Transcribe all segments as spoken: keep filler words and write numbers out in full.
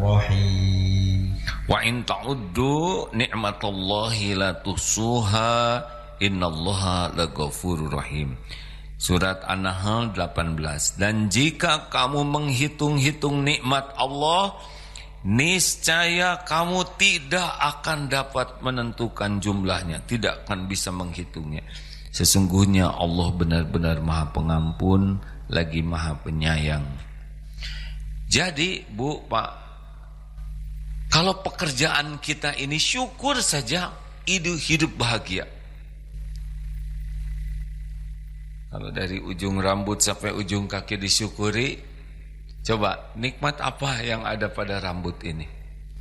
rahim. Wa in ta'uddu ni'matallahi la tuhsuha innallaha laghafurur rahim. Surat An-Nahl delapan belas. Dan jika kamu menghitung-hitung nikmat Allah, niscaya kamu tidak akan dapat menentukan jumlahnya, tidak akan bisa menghitungnya. Sesungguhnya Allah benar-benar Maha Pengampun lagi Maha Penyayang. Jadi, Bu, Pak, kalau pekerjaan kita ini syukur saja, hidup, hidup bahagia. Kalau dari ujung rambut sampai ujung kaki disyukuri, coba nikmat apa yang ada pada rambut ini?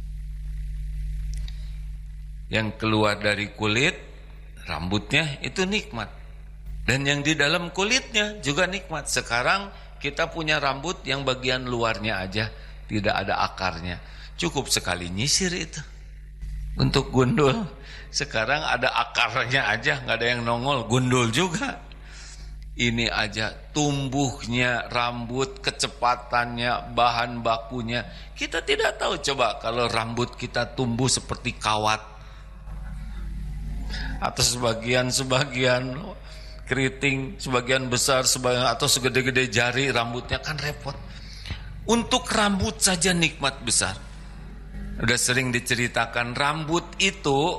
Yang keluar dari kulit, rambutnya itu nikmat. Dan yang di dalam kulitnya juga nikmat. Sekarang kita punya rambut yang bagian luarnya aja, tidak ada akarnya. Cukup sekali nyisir itu untuk gundul. Sekarang ada akarnya aja, nggak ada yang nongol, gundul juga. Ini aja tumbuhnya rambut, kecepatannya, bahan bakunya, kita tidak tahu. Coba kalau rambut kita tumbuh seperti kawat, atau sebagian-sebagian keriting, sebagian besar, sebagian atau segede-gede jari rambutnya, kan repot. Untuk rambut saja nikmat besar. Udah sering diceritakan, rambut itu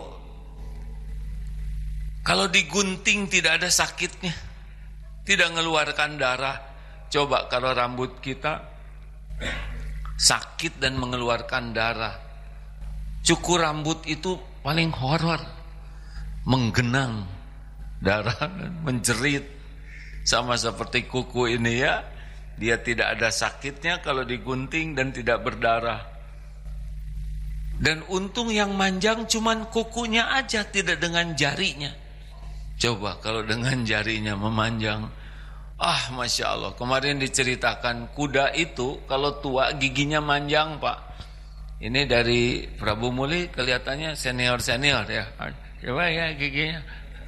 kalau digunting tidak ada sakitnya, tidak mengeluarkan darah. Coba kalau rambut kita sakit dan mengeluarkan darah, cukur rambut itu paling horor, menggenang darah, menjerit. Sama seperti kuku ini ya, dia tidak ada sakitnya kalau digunting dan tidak berdarah. Dan untung yang manjang cuman kukunya aja, tidak dengan jarinya. Coba kalau dengan jarinya memanjang, ah Masya Allah. Kemarin diceritakan kuda itu kalau tua giginya manjang, Pak. Ini dari Prabu Muli kelihatannya senior-senior ya. Coba ya giginya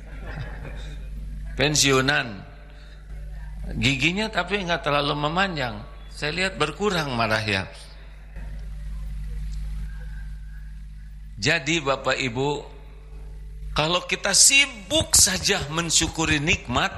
pensiunan, giginya tapi nggak terlalu memanjang. Saya lihat berkurang malah ya. Jadi Bapak Ibu, kalau kita sibuk saja mensyukuri nikmat,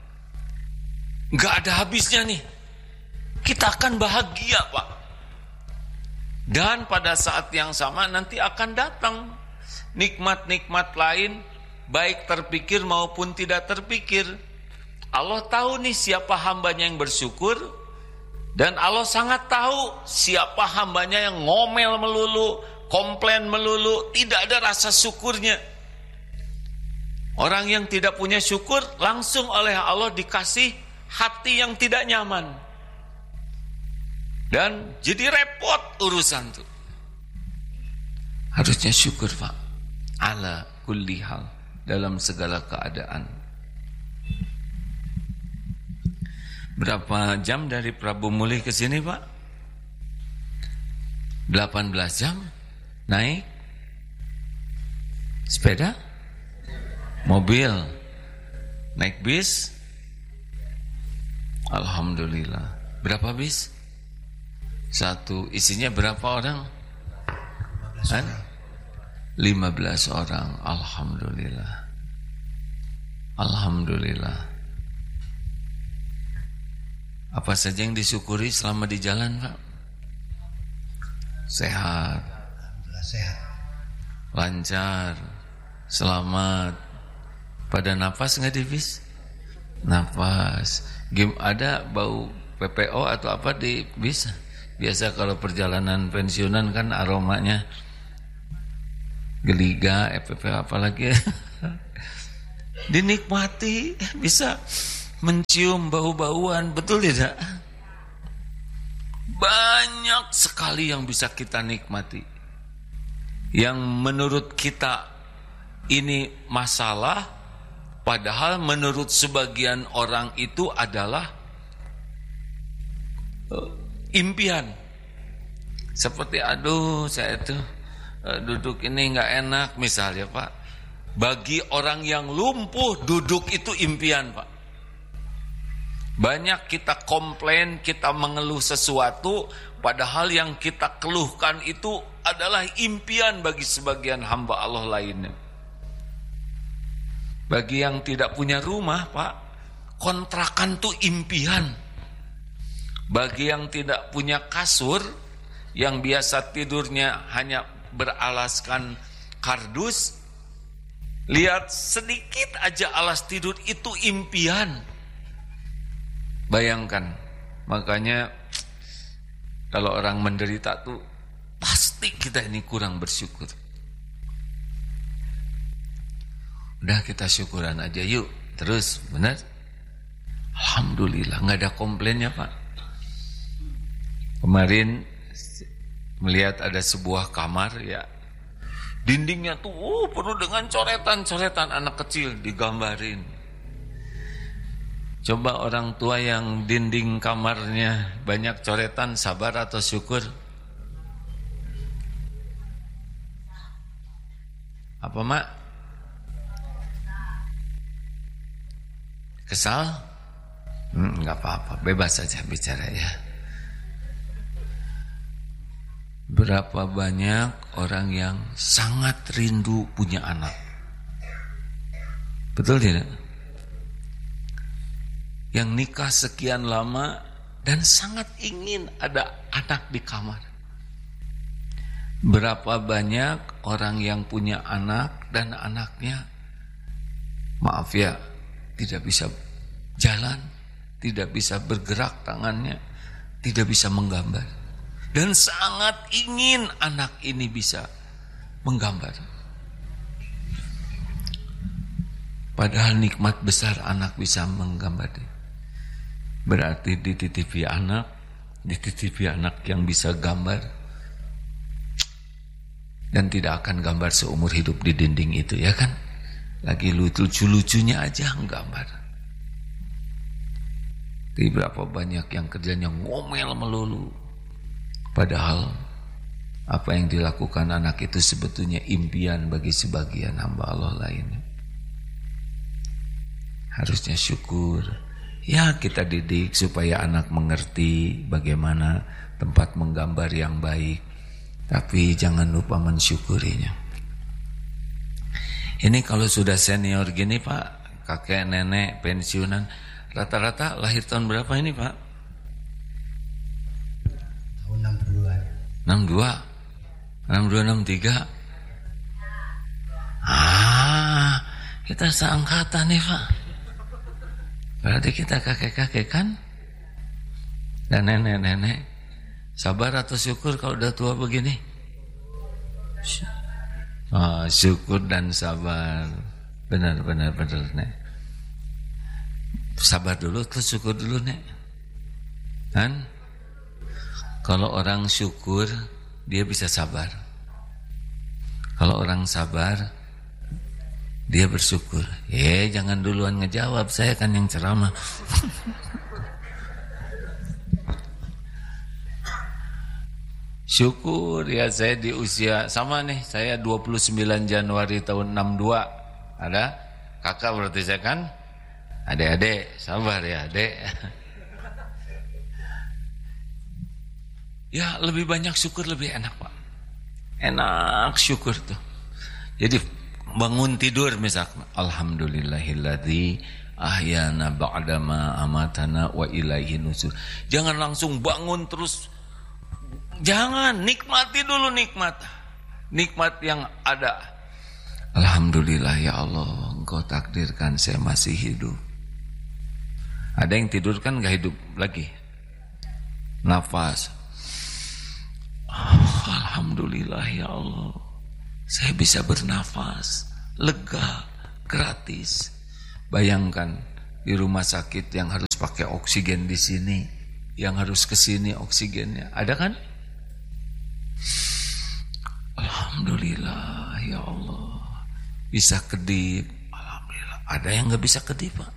nggak ada habisnya nih. Kita akan bahagia, Pak. Dan pada saat yang sama nanti akan datang nikmat-nikmat lain, baik terpikir maupun tidak terpikir. Allah tahu nih siapa hambanya yang bersyukur, dan Allah sangat tahu siapa hambanya yang ngomel melulu, komplain melulu, tidak ada rasa syukurnya. Orang yang tidak punya syukur langsung oleh Allah dikasih hati yang tidak nyaman, dan jadi repot urusan tuh. Harusnya syukur, Pak, ala kulli hal, dalam segala keadaan. Berapa jam dari Prabu Muli ke sini, Pak? delapan belas jam. Naik sepeda, mobil, naik bis. Alhamdulillah. Berapa bis? Satu. Isinya berapa orang? lima belas orang. Alhamdulillah. Alhamdulillah. Apa saja yang disyukuri selama di jalan, Pak? Sehat, sehat, lancar, selamat. Pada napas nggak di bis? Napas. Game ada bau P P O atau apa di bis? Biasa kalau perjalanan pensiunan kan aromanya geliga, P P O apalagi. Dinikmati, bisa mencium bau-bauan, betul tidak? Banyak sekali yang bisa kita nikmati, yang menurut kita ini masalah, padahal menurut sebagian orang itu adalah uh, impian. Seperti aduh saya tuh uh, duduk ini nggak enak misalnya, Pak. Bagi orang yang lumpuh, duduk itu impian, Pak. Banyak kita komplain, kita mengeluh sesuatu, padahal yang kita keluhkan itu adalah impian bagi sebagian hamba Allah lainnya. Bagi yang tidak punya rumah, Pak, kontrakan tuh impian. Bagi yang tidak punya kasur, yang biasa tidurnya hanya beralaskan kardus, lihat sedikit aja alas tidur itu impian. Bayangkan, makanya kalau orang menderita tuh pasti kita ini kurang bersyukur. Udah kita syukuran aja yuk, terus benar. Alhamdulillah nggak ada komplainnya Pak. Kemarin melihat ada sebuah kamar ya, dindingnya tuh oh, penuh dengan coretan-coretan anak kecil digambarin. Coba orang tua yang dinding kamarnya banyak coretan, sabar atau syukur? Apa mak? Kesal? Hmm, enggak apa-apa, bebas saja bicara ya. Berapa banyak orang yang sangat rindu punya anak? Betul tidak? Yang nikah sekian lama dan sangat ingin ada anak di kamar. Berapa banyak orang yang punya anak dan anaknya, maaf ya, tidak bisa jalan, tidak bisa bergerak tangannya, tidak bisa menggambar. Dan sangat ingin anak ini bisa menggambar. Padahal nikmat besar anak bisa menggambar. Berarti dititipi anak, dititipi anak yang bisa gambar, dan tidak akan gambar seumur hidup di dinding itu, ya kan? Lagi lucu-lucunya aja nggambar. Tapi berapa banyak yang kerjanya ngomel melulu, padahal apa yang dilakukan anak itu sebetulnya impian bagi sebagian hamba Allah lainnya. Harusnya syukur. Ya kita didik supaya anak mengerti bagaimana tempat menggambar yang baik. Tapi jangan lupa mensyukurinya. Ini kalau sudah senior gini Pak, kakek nenek pensiunan, rata-rata lahir tahun berapa ini Pak? Tahun enam puluh dua. enam puluh dua? enam puluh dua, enam puluh tiga? Ah, kita seangkatan nih Pak. Berarti kita kakek-kakek kan? Dan nenek-nenek. Sabar atau syukur kalau udah tua begini? Oh, syukur dan sabar. Benar, benar, benar Nek. Sabar dulu terus syukur dulu Nek. Kan? Kalau orang syukur, dia bisa sabar. Kalau orang sabar, dia bersyukur. Eh, jangan duluan ngejawab, saya kan yang ceramah. Syukur ya, saya di usia sama nih, saya dua puluh sembilan Januari tahun enam puluh dua. Ada kakak berarti saya kan? Adik-adik, sabar ya adik. Ya lebih banyak syukur lebih enak Pak. Enak syukur tuh. Jadi bangun tidur misalkan, alhamdulillahilladzi ahyana ba'dama amatana wa ilaihi nusur. Jangan langsung bangun terus. Jangan, nikmati dulu nikmat. Nikmat yang ada. Alhamdulillah ya Allah, Engkau takdirkan saya masih hidup. Ada yang tidur kan gak hidup lagi. Nafas. Oh, alhamdulillah ya Allah, saya bisa bernafas, lega, gratis. Bayangkan di rumah sakit yang harus pakai oksigen di sini, yang harus ke sini oksigennya, ada kan? Alhamdulillah ya Allah, bisa kedip. Alhamdulillah. Ada yang nggak bisa kedip Pak.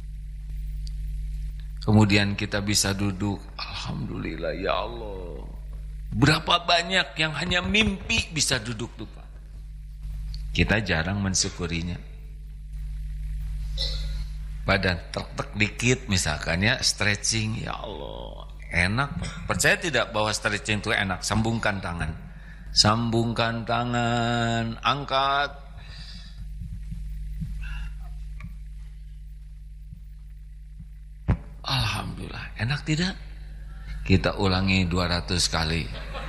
Kemudian kita bisa duduk. Alhamdulillah ya Allah. Berapa banyak yang hanya mimpi bisa duduk tuh Pak. Kita jarang mensyukurinya. badan tek-tek dikit misalkan ya, stretching, ya Allah enak. Percaya tidak bahwa stretching itu enak? Sambungkan tangan, sambungkan tangan, angkat, alhamdulillah, enak tidak? Kita ulangi dua ratus kali.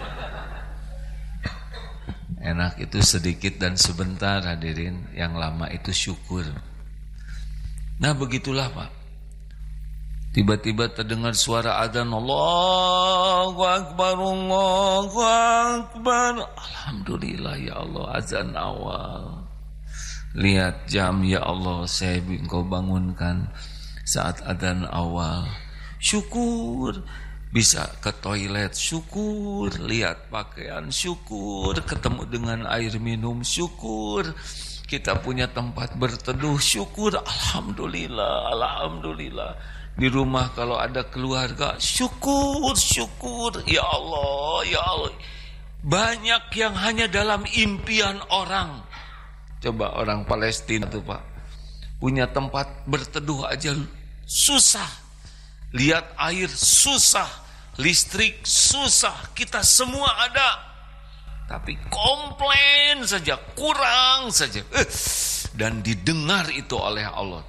Enak itu sedikit dan sebentar hadirin, yang lama itu syukur. Nah begitulah Pak. Tiba-tiba terdengar suara adzan, Allahu Akbar, Allahu Akbar. Alhamdulillah ya Allah, azan awal. Lihat jam, ya Allah, saya engkau bangunkan saat adzan awal. Syukur. Bisa ke toilet, syukur. Lihat pakaian, syukur. Ketemu dengan air minum, syukur. Kita punya tempat berteduh, syukur. Alhamdulillah, alhamdulillah. Di rumah kalau ada keluarga, syukur, syukur. Ya Allah, ya Allah. Banyak yang hanya dalam impian orang. Coba orang Palestina tuh Pak, punya tempat berteduh aja susah. Lihat air susah, listrik susah. Kita semua ada, tapi komplain saja, kurang saja. Eh, dan didengar itu oleh Allah.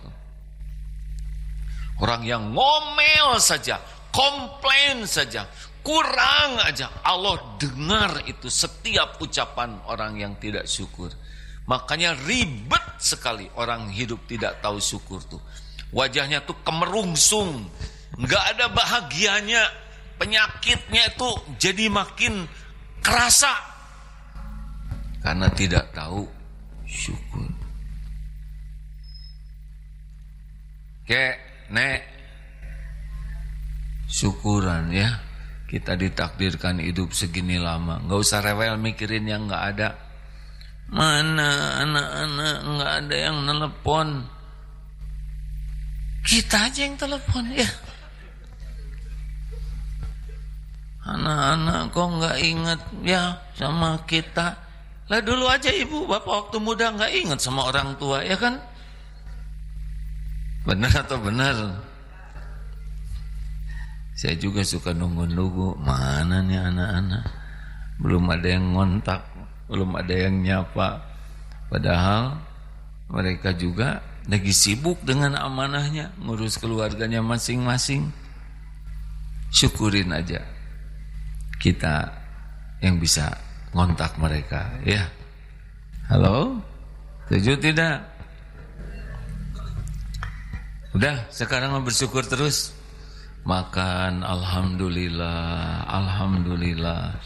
Orang yang ngomel saja, komplain saja, kurang aja, Allah dengar itu setiap ucapan orang yang tidak syukur. Makanya ribet sekali orang hidup tidak tahu syukur tuh. Wajahnya tuh kemerungsung, nggak ada bahagianya, penyakitnya itu jadi makin kerasa karena tidak tahu syukur. Oke. Nek, syukuran ya, kita ditakdirkan hidup segini lama. Nggak usah rewel mikirin yang nggak ada. Mana anak-anak nggak ada yang telepon, kita aja yang telepon ya. Anak-anak kok nggak ingat ya sama kita. Lah dulu aja ibu bapak waktu muda nggak ingat sama orang tua ya kan? Benar atau benar? Saya juga suka nunggu-nunggu, mana nih anak-anak, belum ada yang ngontak, belum ada yang nyapa. Padahal mereka juga lagi sibuk dengan amanahnya, ngurus keluarganya masing-masing. Syukurin aja kita yang bisa ngontak mereka ya. Halo, setuju tidak? Udah, sekarang mau bersyukur terus. Makan, alhamdulillah, alhamdulillah.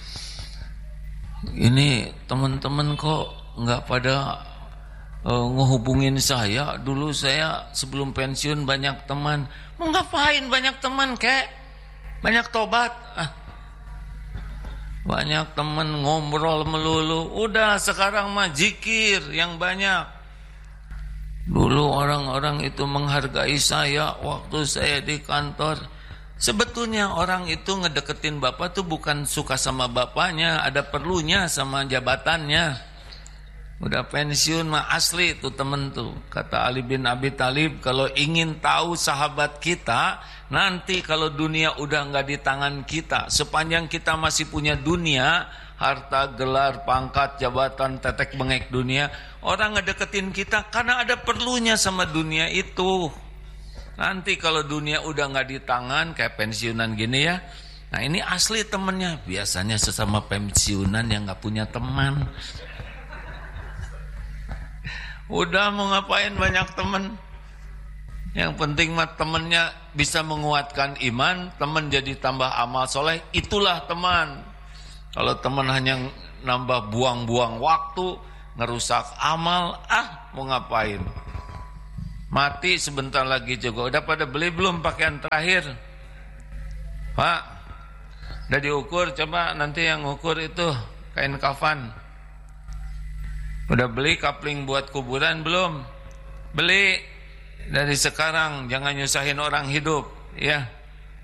Ini teman-teman kok nggak pada uh, ngehubungin saya. Dulu saya sebelum pensiun banyak teman. Mau ngapain banyak teman kek? Banyak tobat. Ah. Banyak teman ngobrol melulu. Udah sekarang mah zikir yang banyak. Dulu orang-orang itu menghargai saya waktu saya di kantor. Sebetulnya orang itu ngedeketin bapak tuh bukan suka sama bapaknya, ada perlunya sama jabatannya. Udah pensiun mah asli tuh temen tuh. Kata Ali bin Abi Thalib, kalau ingin tahu sahabat kita, nanti kalau dunia udah nggak di tangan kita, sepanjang kita masih punya dunia, harta, gelar, pangkat, jabatan, tetek bengek dunia, orang ngedeketin kita karena ada perlunya sama dunia itu. Nanti kalau dunia udah nggak di tangan, kayak pensiunan gini ya, nah ini asli temennya. Biasanya sesama pensiunan yang nggak punya teman. Udah mau ngapain banyak teman? Yang penting mah temennya bisa menguatkan iman, teman jadi tambah amal soleh, itulah teman. Kalau teman hanya nambah buang-buang waktu, ngerusak amal, ah mau ngapain? Mati sebentar lagi juga. Udah pada beli belum pakaian terakhir? Pak, udah diukur, coba nanti yang ukur itu kain kafan. Udah beli kapling buat kuburan belum? Beli dari sekarang, jangan nyusahin orang hidup, ya.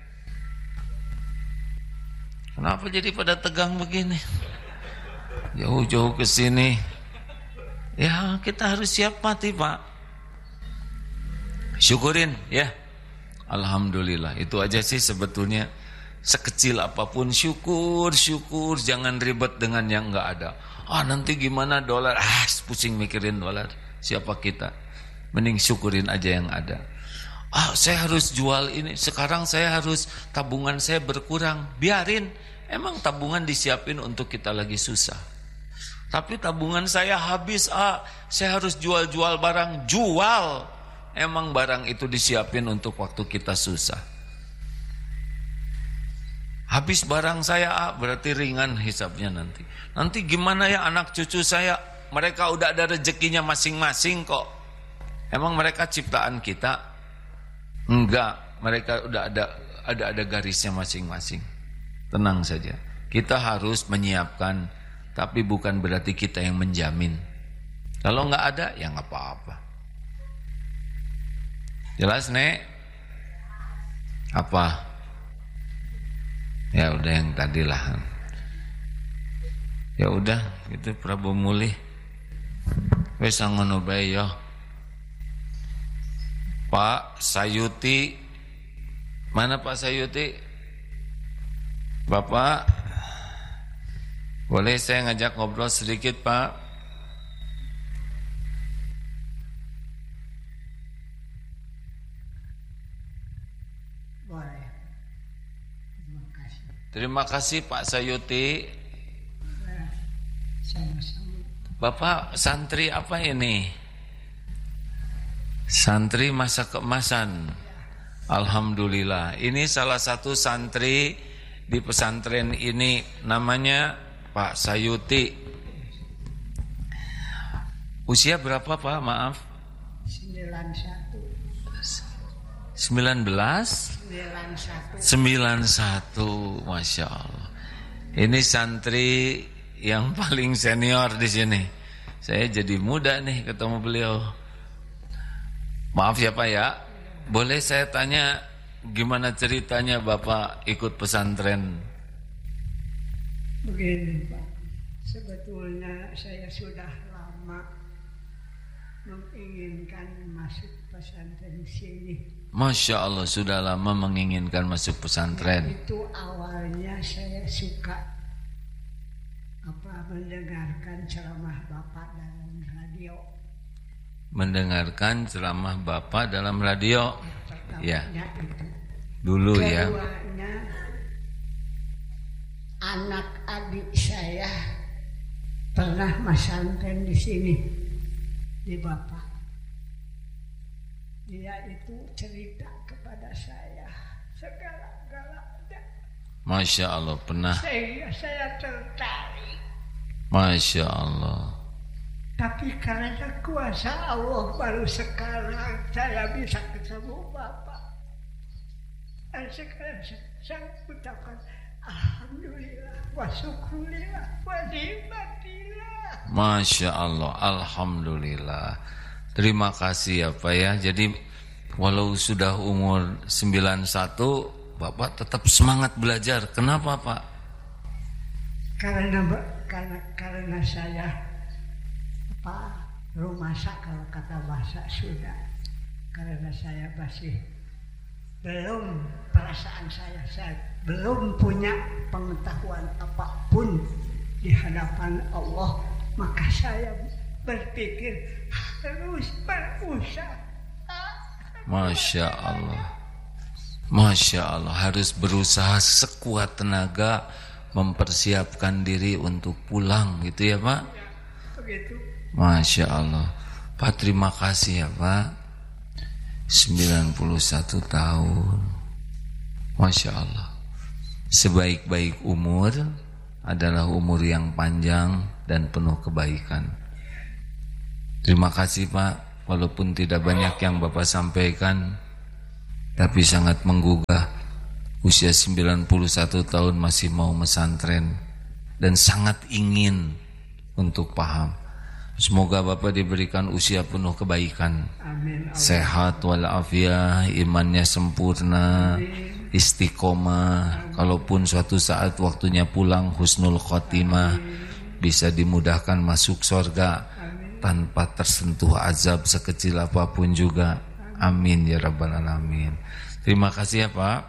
Kenapa jadi pada tegang begini? Jauh-jauh ke sini. Ya, kita harus siap mati, Pak. Syukurin ya. Alhamdulillah. Itu aja sih sebetulnya. Sekecil apapun syukur, syukur, jangan ribet dengan yang enggak ada. Ah nanti gimana dolar? Ah pusing mikirin dolar. Siapa kita? Mending syukurin aja yang ada. Ah saya harus jual ini. Sekarang saya harus tabungan saya berkurang. Biarin. Emang tabungan disiapin untuk kita lagi susah. Tapi tabungan saya habis. Ah saya harus jual-jual barang. Jual. Emang barang itu disiapin untuk waktu kita susah. Habis barang saya, ah, berarti ringan hisapnya nanti. Nanti gimana ya anak cucu saya? Mereka udah ada rezekinya masing-masing kok. Emang mereka ciptaan kita? Enggak, mereka udah ada ada ada garisnya masing-masing. Tenang saja. Kita harus menyiapkan, tapi bukan berarti kita yang menjamin. Kalau enggak ada, ya enggak apa-apa. Jelas, Nek? Apa? Ya udah yang tadi lah. Ya udah gitu Prabu mulih. Wes ngono bae ya. Pak Sayuti. Mana Pak Sayuti? Bapak, boleh saya ngajak ngobrol sedikit, Pak? Boleh. Terima kasih. Terima kasih Pak Sayuti. Sama-sama. Bapak santri apa ini? Santri masa keemasan. Alhamdulillah. Ini salah satu santri di pesantren ini, namanya Pak Sayuti. Usia berapa Pak? Maaf. sembilan puluh satu. sembilan belas? sembilan puluh satu. sembilan puluh satu. Masya Allah. Ini santri yang paling senior di sini. Saya jadi muda nih ketemu beliau. Maaf ya Pak ya. Boleh saya tanya gimana ceritanya Bapak ikut pesantren? Begini Pak, sebetulnya saya sudah lama menginginkan masuk pesantren sini. Masya Allah, sudah lama menginginkan masuk pesantren. Itu awalnya saya suka apa mendengarkan ceramah Bapak dalam radio. Mendengarkan ceramah Bapak dalam radio. Ya. Itu. Dulu ya. Keduanya, anak adik saya pernah pesantren di sini di Bapak. Dia itu cerita kepada saya segala-galanya. Masya Allah, pernah. Sehingga saya tertarik. Masya Allah. Tapi karena kuasa Allah baru sekarang saya bisa ketemu Bapak. Dan sekarang saya ucapkan alhamdulillah wa syukurillah wa nikmatillah. Masya Allah, alhamdulillah. Terima kasih ya Pak ya. Jadi walau sudah umur sembilan puluh satu, Bapak tetap semangat belajar. Kenapa Pak? Karena karena karena saya apa rumah sak kalau kata bahasa Sunda. Karena saya masih belum perasaan saya, saya belum punya pengetahuan apapun di hadapan Allah, maka saya berpikir harus berusaha. Masya Allah, Masya Allah, harus berusaha sekuat tenaga mempersiapkan diri untuk pulang, gitu ya Pak? Ya, begitu. Masya Allah. Pak terima kasih ya Pak. sembilan puluh satu tahun. Masya Allah. Sebaik-baik umur adalah umur yang panjang dan penuh kebaikan. Terima kasih Pak. Walaupun tidak banyak yang Bapak sampaikan, tapi sangat menggugah. Usia sembilan puluh satu tahun masih mau mesantren dan sangat ingin untuk paham. Semoga Bapak diberikan usia penuh kebaikan. Amin. Sehat walafiat, imannya sempurna, istiqomah. Kalaupun suatu saat waktunya pulang, husnul khotimah, bisa dimudahkan masuk surga tanpa tersentuh azab sekecil apapun juga. Amin ya rabbal alamin. Terima kasih ya Pak.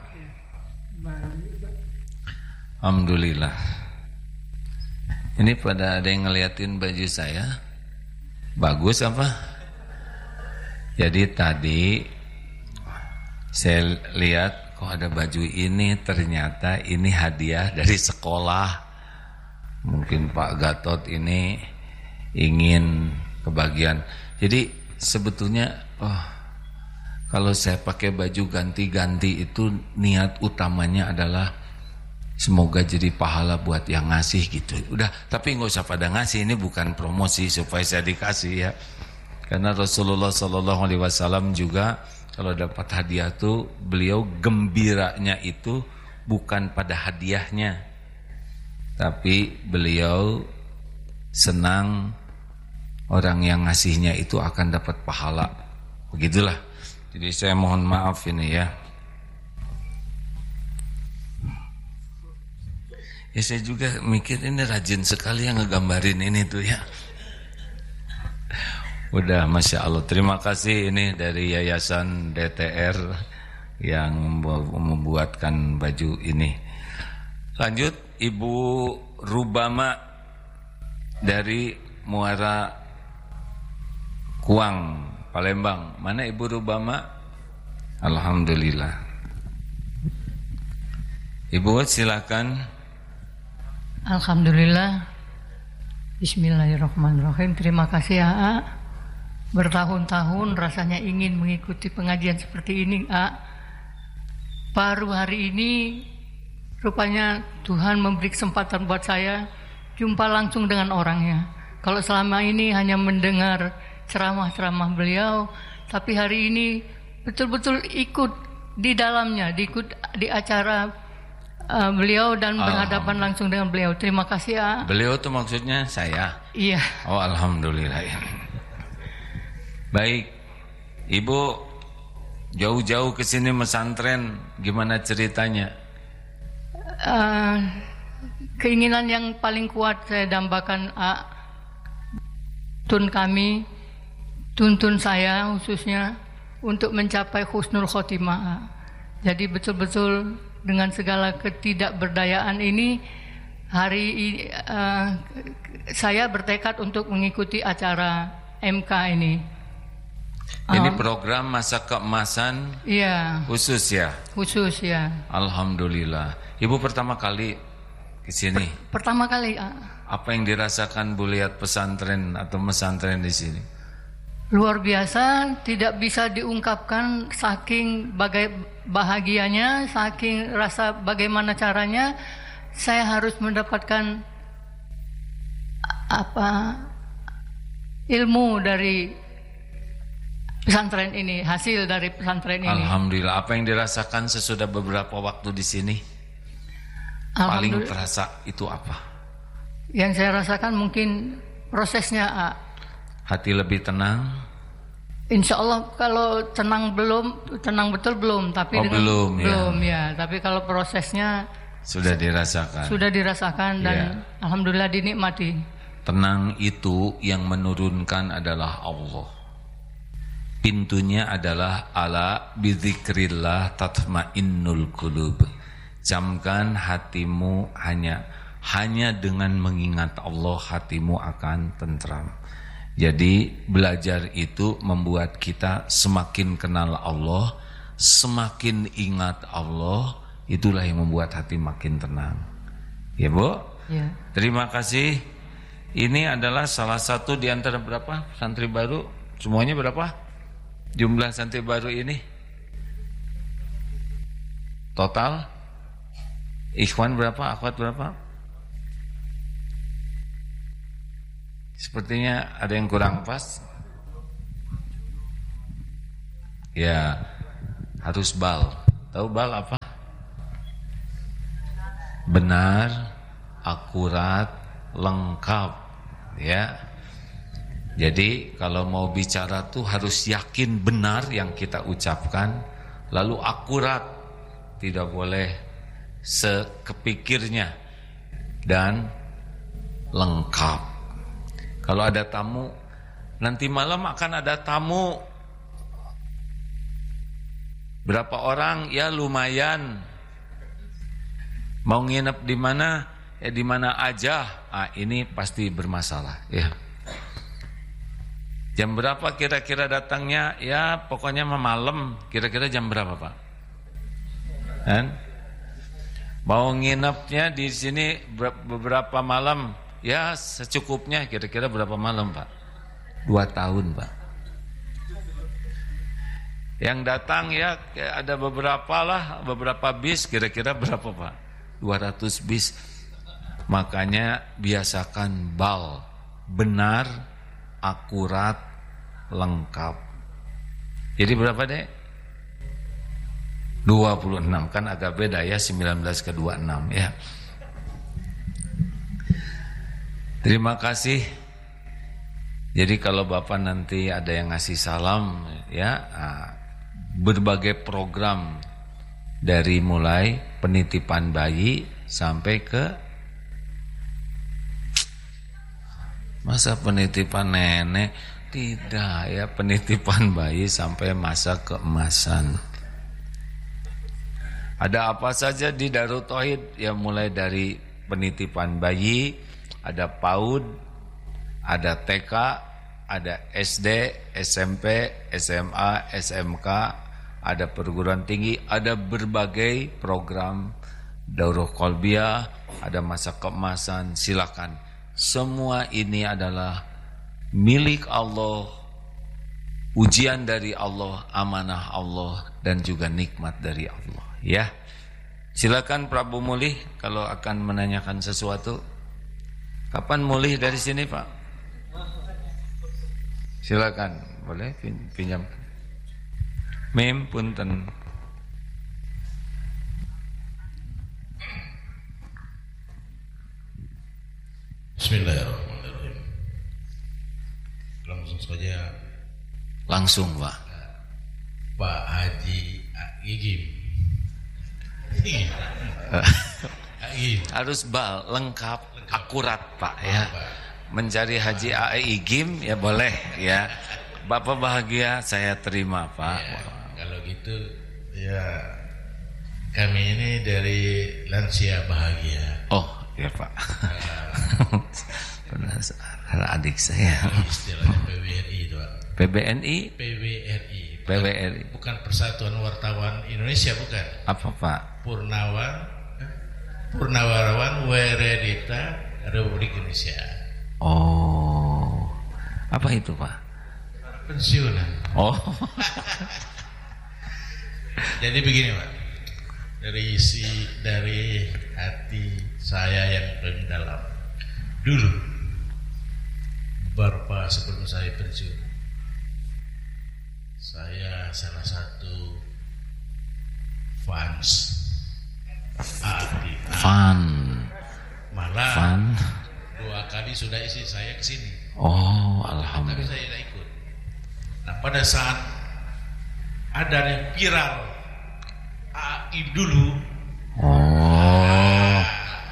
Alhamdulillah. Ini pada ada yang ngeliatin baju saya. Bagus apa? Jadi tadi saya lihat kok ada baju ini, ternyata ini hadiah dari sekolah. Mungkin Pak Gatot ini ingin kebagian. Jadi sebetulnya oh, kalau saya pakai baju ganti-ganti itu niat utamanya adalah semoga jadi pahala buat yang ngasih gitu. Udah, tapi nggak usah pada ngasih, ini bukan promosi supaya saya dikasih ya. Karena Rasulullah Shallallahu Alaihi Wasallam juga kalau dapat hadiah tuh beliau gembiranya itu bukan pada hadiahnya, tapi beliau senang orang yang ngasihnya itu akan dapat pahala. Begitulah. Jadi saya mohon maaf ini ya. Ya saya juga mikir ini rajin sekali yang ngegambarin ini tuh ya. Udah, Masya Allah. Terima kasih ini dari Yayasan D T R yang membuatkan baju ini. Lanjut, Ibu Rubama dari Muara Kuang, Palembang. Mana Ibu Rubama? Alhamdulillah. Ibu silakan. Alhamdulillah. Bismillahirrahmanirrahim. Terima kasih A A. Bertahun-tahun rasanya ingin mengikuti pengajian seperti ini A. Baru hari ini rupanya Tuhan memberi kesempatan buat saya jumpa langsung dengan orangnya. Kalau selama ini hanya mendengar ceramah-ceramah beliau, tapi hari ini betul-betul ikut di dalamnya, diikut di acara uh, beliau dan berhadapan langsung dengan beliau. Terima kasih A. Beliau itu maksudnya saya? Iya. Oh alhamdulillah ya. Baik, Ibu jauh-jauh ke sini mesantren, gimana ceritanya? Uh, keinginan yang paling kuat saya dambakan A, tun kami, tuntun saya khususnya untuk mencapai husnul khotimah A. Jadi betul-betul dengan segala ketidakberdayaan ini, hari ini uh, saya bertekad untuk mengikuti acara M K ini. Ini program masa keemasan iya, khusus ya? Khusus ya. Alhamdulillah. Ibu pertama kali ke sini? Pertama kali. Apa yang dirasakan Bu lihat pesantren atau mesantren di sini? Luar biasa, tidak bisa diungkapkan saking bagai bahagianya, saking rasa bagaimana caranya saya harus mendapatkan apa ilmu dari pesantren ini, hasil dari pesantren ini. Alhamdulillah. Apa yang dirasakan sesudah beberapa waktu di sini? Paling terasa itu apa? Yang saya rasakan mungkin prosesnya A. Hati lebih tenang? Insya Allah kalau tenang belum, tenang betul belum. Tapi oh, dengan, belum, belum ya. ya. Tapi kalau prosesnya sudah dirasakan. Sudah dirasakan dan ya. Alhamdulillah dinikmati. Tenang itu yang menurunkan adalah Allah. Pintunya adalah ala bidzikrillah tatmainnul qulub. Camkan hatimu hanya hanya dengan mengingat Allah hatimu akan tentram. Jadi belajar itu membuat kita semakin kenal Allah, semakin ingat Allah, itulah yang membuat hati makin tenang. Ya Bu? Ya. Terima kasih. Ini adalah salah satu di antara berapa santri baru? Semuanya berapa? Jumlah santri baru ini total ikhwan berapa, akhwat berapa? Sepertinya ada yang kurang pas. Ya, harus bal. Tahu bal apa? Benar, akurat, lengkap, ya. Jadi kalau mau bicara tuh harus yakin benar yang kita ucapkan, lalu akurat, tidak boleh sekepikirnya, dan lengkap. Kalau ada tamu, nanti malam akan ada tamu Berapa orang? Ya lumayan. Mau nginep di mana? Ya di mana aja. Ah, ini pasti bermasalah, ya. Jam berapa kira-kira datangnya? Ya pokoknya malam. Kira-kira jam berapa, Pak? Kan? Mau nginepnya di sini beberapa malam? Ya secukupnya. Kira-kira berapa malam, Pak? Dua tahun, Pak. Yang datang ya ada beberapa lah, beberapa bis. Kira-kira berapa, Pak? dua ratus bis. Makanya biasakan bal benar, akurat, lengkap. Jadi berapa, Dek? dua puluh enam. Kan agak beda ya, sembilan belas ke dua puluh enam ya. Terima kasih. Jadi kalau Bapak nanti ada yang ngasih salam ya, berbagai program dari mulai penitipan bayi sampai ke masa penitipan nenek, tidak ya, penitipan bayi sampai masa keemasan. Ada apa saja di Darut Tauhid ya, mulai dari penitipan bayi, ada PAUD, ada T K, ada S D, S M P, S M A, S M K, ada perguruan tinggi, ada berbagai program daurah qalbiyah, ada masa keemasan. Silakan. Semua ini adalah milik Allah, ujian dari Allah, amanah Allah, dan juga nikmat dari Allah. Ya, silakan Prabu Mulih kalau akan menanyakan sesuatu. Kapan mulih dari sini, Pak? Silakan, boleh pinjam. Mem punten. Bismillahirrahmanirrahim. Langsung saja. Langsung, Pak. Pak Haji Igim. Igim. Harus bal lengkap, akurat, Pak ya. Mencari Haji A E Igim ya boleh ya. Bapak bahagia, saya terima, Pak. Ya, kalau gitu ya, kami ini dari Lansia Bahagia. Oh ya, Pak. Benar, adik saya. Istilahnya P W R I itu, Pak. P B N I? P W R I. P W R I. Bukan Persatuan Wartawan Indonesia, bukan. Apa, Pak? Purnawan Purnawarawan Weredita Republik Indonesia. Oh, apa itu, Pak? Pensiunan. Oh. Jadi begini, Pak. Dari isi dari hati saya yang paling dalam. Dulu, beberapa sebelum saya pensiun, saya salah satu fans Adi. Fun. Malah Fun. dua kali sudah isi saya ke sini. Oh, Tapi alhamdulillah. saya tidak ikut. Nah, pada saat ada yang viral A I dulu, Oh.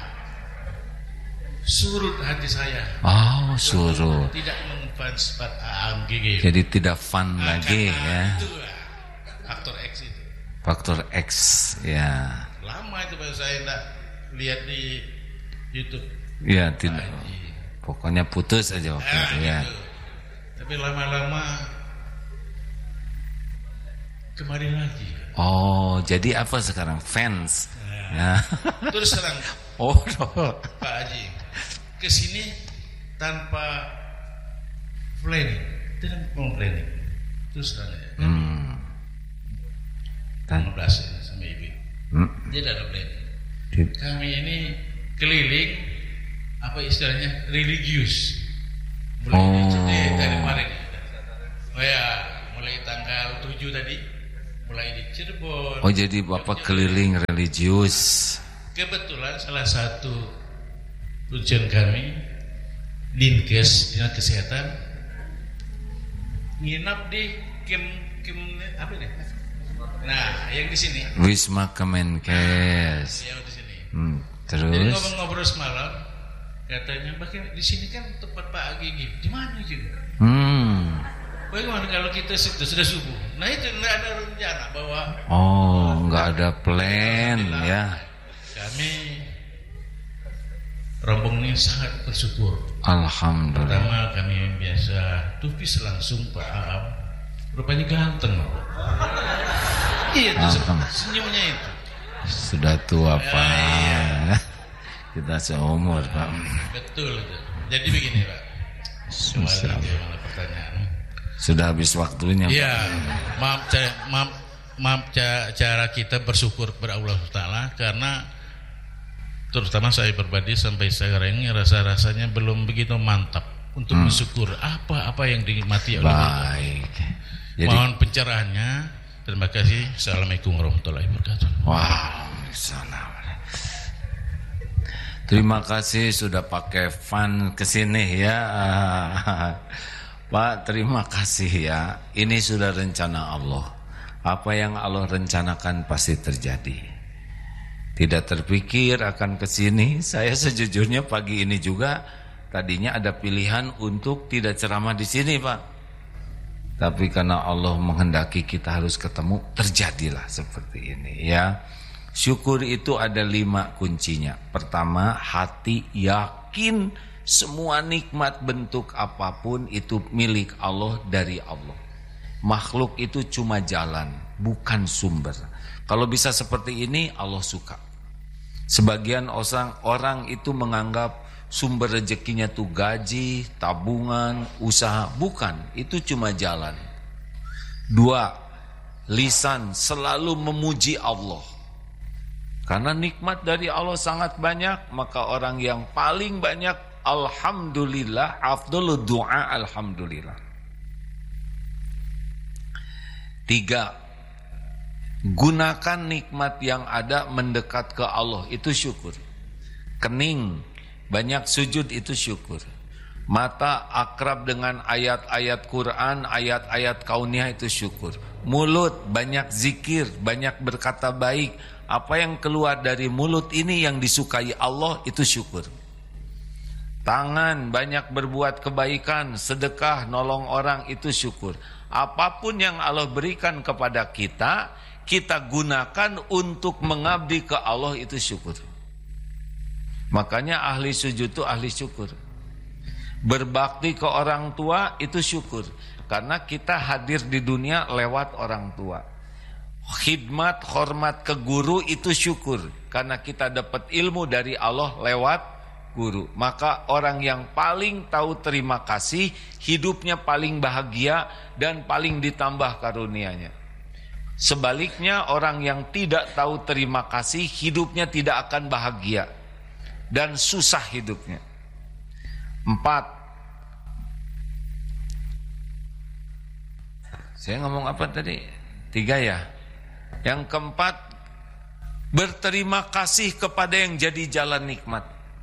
surut hati saya. Oh, suruh. Tidak mengfans Pak A M G G. Jadi tidak fun Nah, lagi karena ya. Itu faktor X itu. Faktor X ya. Lama itu Pak saya tidak lihat di YouTube. Ya, tidak. Haji. Pokoknya putus aja waktu Ah, itu ya. gitu. Tapi lama-lama kembali lagi. Oh, jadi apa sekarang? Fans. Ya. Terus terang Oh, no. Pak Haji ke sini tanpa planning, tidak mau planning. Terus terang ya. Hmm. Dan, lima belas ya, sama ibu. hmm. Tidak ada planning. Di- Kami ini keliling apa istilahnya religius. Mulai Oh. dari, dari kemarin. Oh ya, mulai tanggal tujuh tadi mulai di Cirebon. Oh, jadi Bapak keliling religius. Kebetulan salah satu ujian kami Dinkes Dinas Kesehatan nginap di Kim Kim apa ini? Nah, yang di sini. Wisma Kemenkes. Ya di sini. Hmm. Jadi Terus? ngobrol-ngobrol semalam, katanya bahkan di sini kan tempat Pak Gigi. Di mana juga? Hmm. Bagaimana kalau kita sudah, sudah subuh? Nah itu nggak ada rencana bahwa Oh, nggak ada plan ya. Kami rombongan ini sangat bersyukur. Alhamdulillah. Pertama kami biasa tupis langsung Pak Aam, rupanya ganteng. Iya itu senyumnya itu. Sudah tua Ya, Pak. iya. Kita seumur Pak. Betul itu. Jadi begini Pak. Kembali ke mana pertanyaan? Sudah habis waktunya. Iya. Maaf, cara, maaf, maaf ca- cara kita bersyukur kepada Allah Taala karena terutama saya pribadi sampai sekarang ini rasa-rasanya belum begitu mantap untuk Hmm. bersyukur apa-apa yang dinikmati oleh Allah. Baik. Jadi, Mohon pencerahannya. Terima kasih. Assalamualaikum warahmatullahi wabarakatuh. Waalaikumsalam. Terima kasih sudah pakai fun kesini ya. Pak, terima kasih ya. Ini sudah rencana Allah. Apa yang Allah rencanakan pasti terjadi. Tidak terpikir akan kesini. Saya sejujurnya pagi ini juga tadinya ada pilihan untuk tidak ceramah di sini, Pak. Tapi karena Allah menghendaki kita harus ketemu, terjadilah seperti ini ya. Syukur itu ada lima kuncinya. Pertama, hati yakin semua nikmat bentuk apapun itu milik Allah, dari Allah. Makhluk itu cuma jalan, bukan sumber. Kalau bisa seperti ini, Allah suka. Sebagian orang, orang itu menganggap sumber rezekinya tuh gaji, tabungan, usaha. Bukan, itu cuma jalan. Dua, lisan selalu memuji Allah. Karena nikmat dari Allah sangat banyak, maka orang yang paling banyak alhamdulillah, afdhalud du'a alhamdulillah. Tiga, gunakan nikmat yang ada mendekat ke Allah, itu syukur. Kening, banyak sujud, itu syukur. Mata akrab dengan ayat-ayat Quran, ayat-ayat kauniyah, itu syukur. Mulut banyak zikir, banyak berkata baik. Apa yang keluar dari mulut ini yang disukai Allah, itu syukur. Tangan banyak berbuat kebaikan, sedekah, nolong orang, itu syukur. Apapun yang Allah berikan kepada kita, kita gunakan untuk mengabdi ke Allah, itu syukur. Makanya ahli sujud itu ahli syukur. Berbakti ke orang tua itu syukur, karena kita hadir di dunia lewat orang tua. Khidmat, hormat ke guru itu syukur, karena kita dapat ilmu dari Allah lewat guru. Maka orang yang paling tahu terima kasih, hidupnya paling bahagia dan paling ditambah karunianya. Sebaliknya, orang yang tidak tahu terima kasih, hidupnya tidak akan bahagia dan susah hidupnya. Empat. Saya ngomong apa tadi? Tiga ya. Yang keempat, berterima kasih kepada yang jadi jalan nikmat.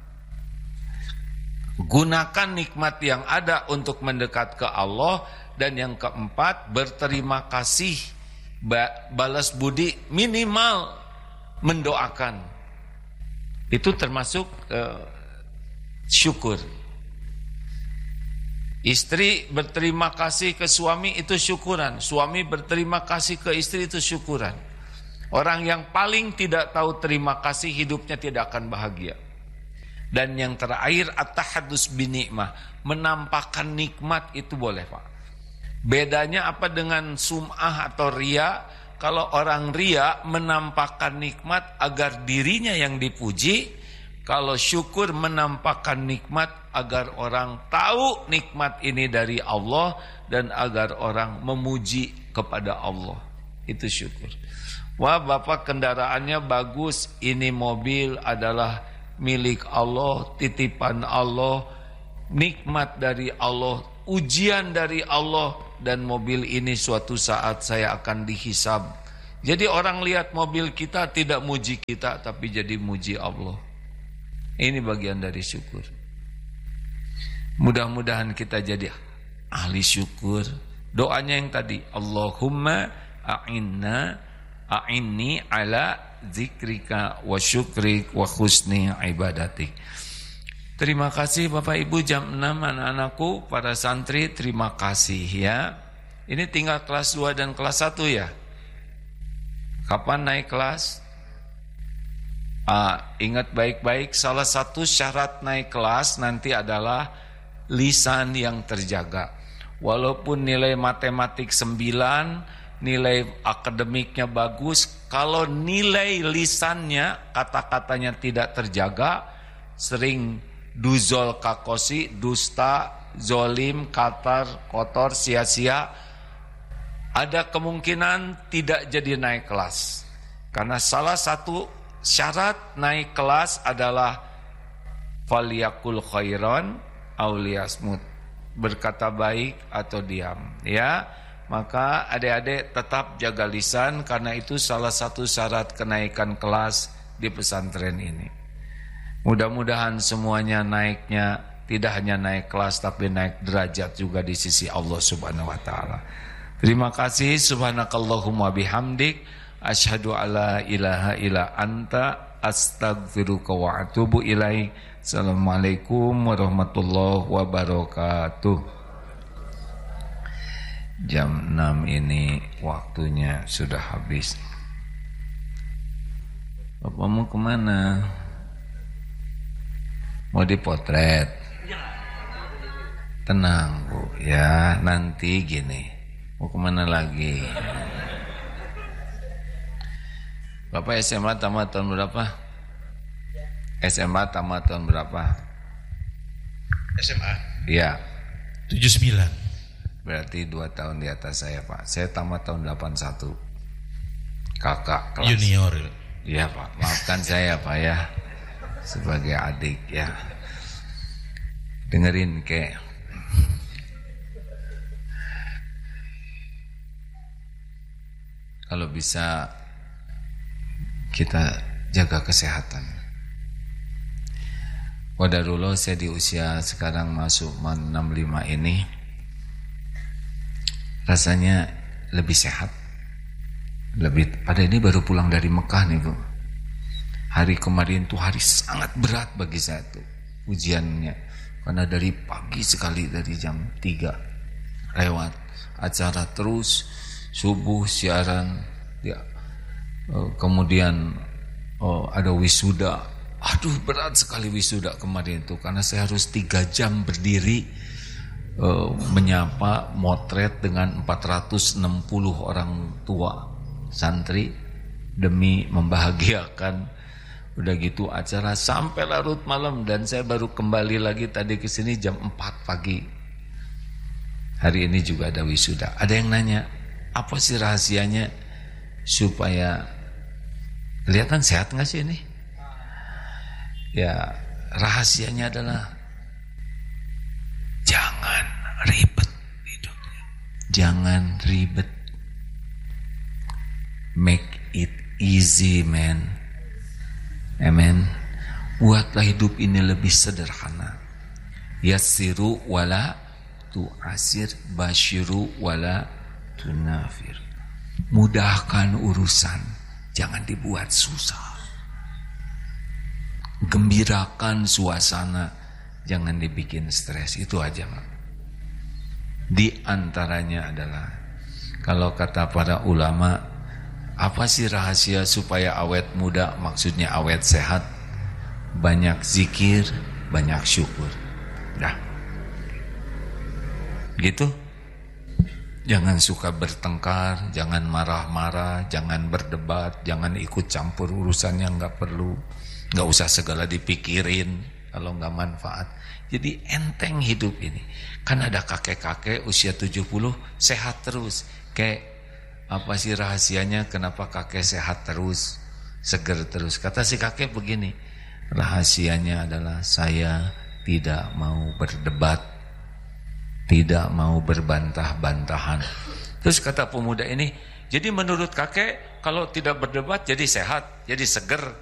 Gunakan nikmat yang ada untuk mendekat ke Allah. Dan yang keempat, berterima kasih, balas budi, minimal mendoakan. Itu termasuk uh, syukur. Istri berterima kasih ke suami, itu syukuran. Suami berterima kasih ke istri, itu syukuran. Orang yang paling tidak tahu terima kasih, hidupnya tidak akan bahagia. Dan yang terakhir, at-tahaddus binikmah, menampakkan nikmat, itu boleh Pak. Bedanya apa dengan sum'ah atau riya? Kalau orang riya menampakkan nikmat agar dirinya yang dipuji. Kalau syukur menampakkan nikmat agar orang tahu nikmat ini dari Allah dan agar orang memuji kepada Allah. Itu syukur. Wah, Bapak kendaraannya bagus, ini mobil adalah milik Allah, titipan Allah, nikmat dari Allah, ujian dari Allah, dan mobil ini suatu saat saya akan dihisab. Jadi orang lihat mobil kita tidak muji kita, tapi jadi muji Allah. Ini bagian dari syukur. Mudah-mudahan kita jadi ahli syukur. Doanya yang tadi, Allahumma a'inna a'inni ala zikrika wa syukrik wa husni ibadatik. Terima kasih Bapak Ibu, jam enam anak-anakku, para santri, terima kasih ya. Ini tinggal kelas dua dan kelas satu ya. Kapan naik kelas? Ah, ingat baik-baik, salah satu syarat naik kelas nanti adalah lisan yang terjaga. Walaupun nilai matematik sembilan, nilai akademiknya bagus, kalau nilai lisannya, kata-katanya tidak terjaga, sering duzol kakosi, dusta, zolim, katar, kotor, sia-sia, ada kemungkinan tidak jadi naik kelas. Karena salah satu syarat naik kelas adalah faliyakul khairan aw liyasmut, berkata baik atau diam, ya. Maka adik-adik tetap jaga lisan, karena itu salah satu syarat kenaikan kelas di pesantren ini. Mudah-mudahan semuanya naiknya tidak hanya naik kelas tapi naik derajat juga di sisi Allah Subhanahu wa taala. Terima kasih. Subhanakallahumma bihamdik asyhadu alla ilaha illa anta astaghfiruka wa atubu ilaik. Assalamualaikum warahmatullahi wabarakatuh. Jam enam ini waktunya sudah habis. Bapak mau kemana? Mau dipotret? Tenang Bu, ya nanti gini. Mau kemana lagi? Bapak S M A tamat tahun berapa? S M A tamat tahun berapa? S M A? Iya. tujuh puluh sembilan. Berarti dua tahun di atas saya Pak. Saya tamat tahun delapan puluh satu. Kakak kelas Junior. Iya Pak, maafkan saya Pak ya, sebagai adik ya. Dengerin ke, kalau bisa kita jaga kesehatan. Qadarullah saya di usia sekarang masuk enam puluh lima ini rasanya lebih sehat. Lebih, pada ini baru pulang dari Mekah nih Bu. Hari kemarin tuh hari sangat berat bagi saya tuh ujiannya, karena dari pagi sekali, dari jam tiga lewat acara terus, subuh siaran ya, kemudian oh, ada wisuda. Aduh berat sekali wisuda kemarin tuh, karena saya harus tiga jam berdiri uh, menyapa, motret dengan empat ratus enam puluh orang tua santri demi membahagiakan. Udah gitu acara sampai larut malam, dan saya baru kembali lagi tadi ke sini jam empat pagi. Hari ini juga ada wisuda. Ada yang nanya, apa sih rahasianya supaya kelihatan sehat nggak sih ini? Ya, rahasianya adalah jangan ribet hidupnya. Jangan ribet. Make it easy, man. Amen. Buatlah hidup ini lebih sederhana. Yassiru wala tu'asir, basyiru wala tunafir. Mudahkan urusan, jangan dibuat susah. Gembirakan suasana, jangan dibikin stres. Itu aja, Mak. Di antaranya adalah, kalau kata para ulama, apa sih rahasia supaya awet muda? Maksudnya awet sehat. Banyak zikir, banyak syukur. Dah. Gitu. Jangan suka bertengkar, jangan marah-marah, jangan berdebat, jangan ikut campur urusan yang gak perlu. Gak usah segala dipikirin kalau gak manfaat. Jadi enteng hidup ini. Kan ada kakek-kakek usia tujuh puluh sehat terus. Kayak apa sih rahasianya kenapa kakek sehat terus, seger terus? Kata si kakek begini, rahasianya adalah saya tidak mau berdebat, tidak mau berbantah-bantahan. Terus kata pemuda ini, jadi menurut kakek kalau tidak berdebat jadi sehat, jadi seger.